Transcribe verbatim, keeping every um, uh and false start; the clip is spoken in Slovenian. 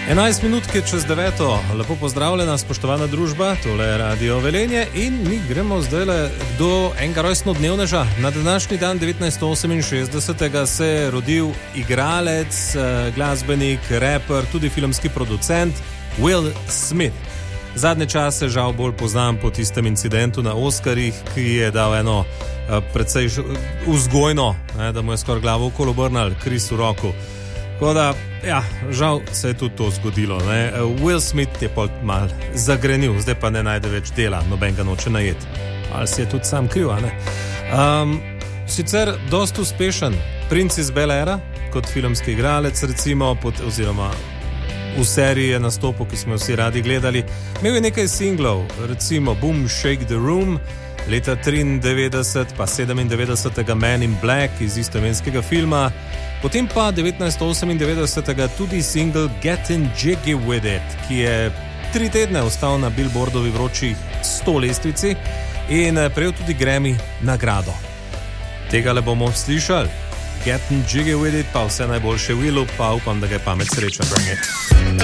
enajst minutke čez deveto, lepo pozdravljena, spoštovana družba, tole je Radio Velenje in mi gremo zdaj do enega rojstnodnevneža. Na današnji dan devetnajststo oseminšestdesetega se je rodil igralec, glasbenik, raper, tudi filmski producent Will Smith. Zadnje čase žal bolj poznam po tistem incidentu na Oskarjih, ki je dal eno precej vzgojno, ne, da mu je skoraj glavo okolo obrnil, kris v roku. Tako da, ja, žal se je tudi to zgodilo. Ne. Will Smith je pol mal zagrenil, zdaj pa ne najde več dela, noben ga noče najeti. Ali si je tudi sam kriv, a ne? Um, sicer dost uspešen princ iz Bel-Aira, kot filmski igralec, recimo, pot, oziroma v seriji je nastopil, ki smo vsi radi gledali. Imel je nekaj singlov, recimo Boom, Shake the Room, leta triindevetdeset, pa sedemindevetdesetega Man in Black iz istoimenskega filma, potem pa devetnajststo osemindevetdesetega tudi single Getting Jiggy With It, ki je tri tedne ostal na Billboardovi vročih sto lestvici in prejel tudi Grammy nagrado. Tega le bomo slišali. Getting Jiggy With It, pa vse najboljše Willu, pa upam, da ga je pamet sreča.